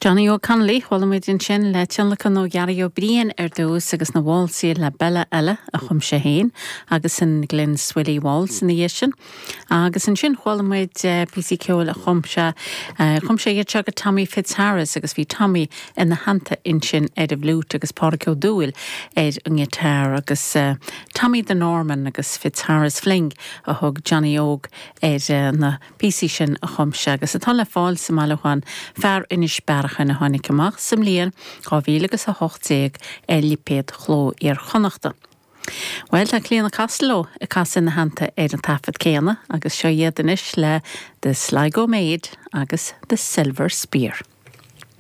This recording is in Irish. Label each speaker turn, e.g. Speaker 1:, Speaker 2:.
Speaker 1: Johnny O'Connelly, Hulamidin sin le tinlacha nó gearí ó bríon dús agus na bháilsaí le bella eile a chum sé héin, agus in Glyn Swilly Walls na dhéisin. Agus in sin Hulamid PCQ a chum sé iad teag Tommy Fitzharris agus bhí Tommy in na hananta in sin Lút agus Pádraig Dúil an gitar agus Tommy the Norman agus Fitzharris Fling a thug Johnny Og na PC sin a chum sé agus atá le fáil sa malachuan fear inis berachan na hánig amach sam líon agus a 8 lipéad chló ar chonachta. Well, tá clíanna Castló a cas in na hananta an tafad céanna agus seo iad inis le the Sligo Maid agus the Silver Spear.